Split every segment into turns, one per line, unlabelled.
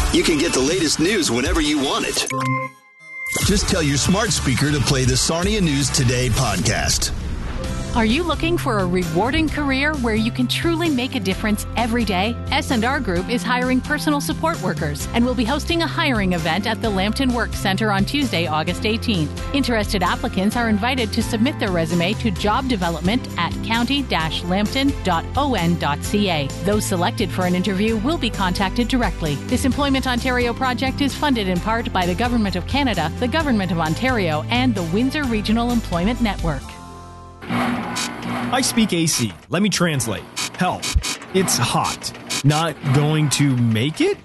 You can get the latest news whenever you want it. Just tell your smart speaker to play the Sarnia News Today podcast.
Are you looking for a rewarding career where you can truly make a difference every day? S&R Group is hiring personal support workers and will be hosting a hiring event at the Lambton Work Center on Tuesday, August 18th. Interested applicants are invited to submit their resume to jobdevelopment@county-lambton.on.ca. Those selected for an interview will be contacted directly. This Employment Ontario project is funded in part by the Government of Canada, the Government of Ontario, and the Windsor Regional Employment Network.
I speak AC. Let me translate. Help. It's hot. Not going to make it?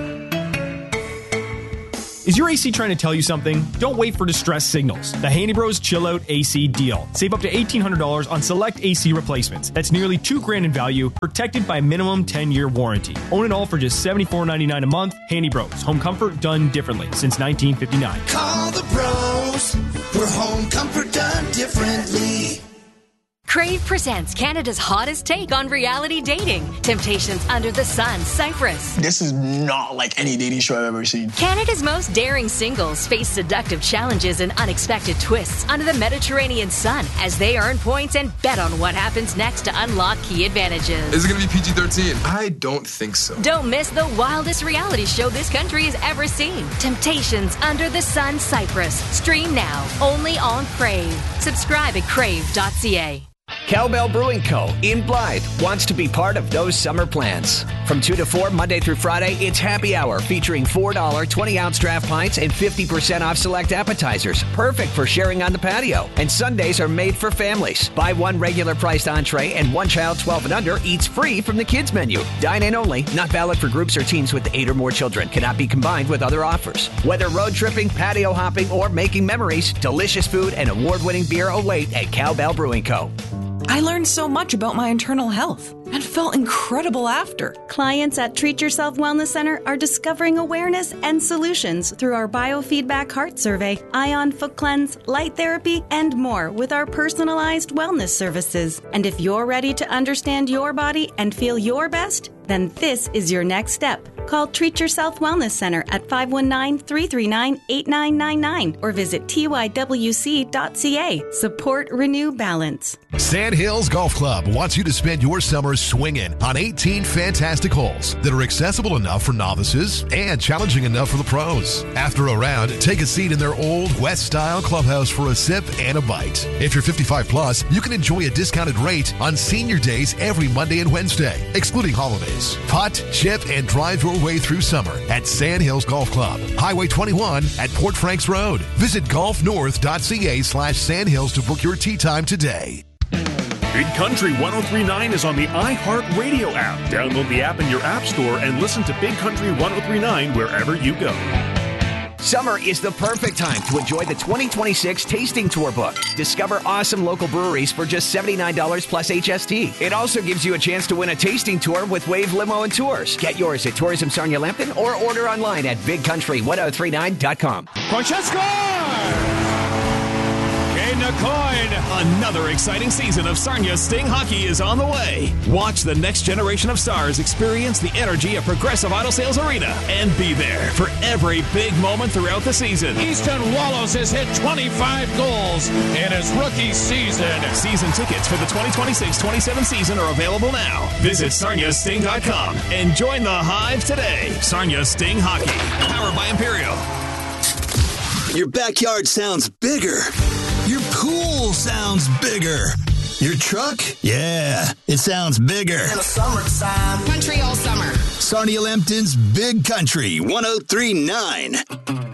Is your AC trying to tell you something? Don't wait for distress signals. The Handy Bros Chill Out AC deal. Save up to $1,800 on select AC replacements. That's nearly $2,000 in value, protected by minimum 10-year warranty. Own it all for just $74.99 a month. Handy Bros. Home comfort done differently since 1959.
Call the bros. We're home comfort done differently.
Crave presents Canada's hottest take on reality dating. Temptations Under the Sun, Cyprus.
This is not like any dating show I've ever seen.
Canada's most daring singles face seductive challenges and unexpected twists under the Mediterranean sun as they earn points and bet on what happens next to unlock key advantages.
Is it going to be PG-13? I don't think so.
Don't miss the wildest reality show this country has ever seen. Temptations Under the Sun, Cyprus. Stream now, only on Crave. Subscribe at crave.ca.
Cowbell Brewing Co. in Blythe wants to be part of those summer plans. From 2 to 4, Monday through Friday, it's happy hour featuring $4 20-ounce draft pints and 50% off select appetizers. Perfect for sharing on the patio. And Sundays are made for families. Buy one regular priced entree and one child 12 and under eats free from the kids menu. Dine in only, not valid for groups or teams with 8 or more children. Cannot be combined with other offers. Whether road tripping, patio hopping, or making memories, delicious food and award-winning beer await at Cowbell Brewing Co.
I learned so much about my internal health and felt incredible after.
Clients at Treat Yourself Wellness Center are discovering awareness and solutions through our biofeedback heart survey, ion foot cleanse, light therapy, and more with our personalized wellness services. And if you're ready to understand your body and feel your best, then this is your next step. Call Treat Yourself Wellness Center at 519-339-8999 or visit tywc.ca. Support Renew Balance.
Sandhills Golf Club wants you to spend your summer swinging on 18 fantastic holes that are accessible enough for novices and challenging enough for the pros. After a round, take a seat in their old West-style clubhouse for a sip and a bite. If you're 55 plus, you can enjoy a discounted rate on senior days every Monday and Wednesday, excluding holidays. Putt, chip, and drive your way through summer at Sandhills Golf Club, Highway 21 at Port Franks Road. Visit golfnorth.ca/Sandhills to book your tee time today.
Big Country 103.9 is on the iHeartRadio app. Download the app in your app store and listen to Big Country 103.9 wherever you go.
Summer is the perfect time to enjoy the 2026 Tasting Tour book. Discover awesome local breweries for just $79 plus HST. It also gives you a chance to win a tasting tour with Wave Limo and Tours. Get yours at Tourism Sarnia Lambton or order online at bigcountry1039.com.
Francesco! Coin.
Another exciting season of Sarnia Sting Hockey is on the way. Watch the next generation of stars experience the energy of Progressive Auto Sales Arena and be there for every big moment throughout the season.
Easton Wallows has hit 25 goals in his rookie season.
Season tickets for the 2026-27 season are available now. Visit SarniaSting.com and join the Hive today. Sarnia Sting Hockey, powered by Imperial.
Your backyard sounds bigger. Your pool sounds bigger. Your truck? Yeah, it sounds bigger.
In the summertime.
Country all summer.
Sarnia Lambton's Big Country 103.9.